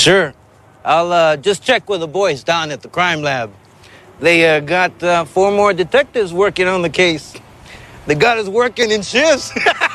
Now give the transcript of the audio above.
Sure. I'll just check with the boys down at the crime lab. They got 4 more detectives working on the case. They got us working in shifts.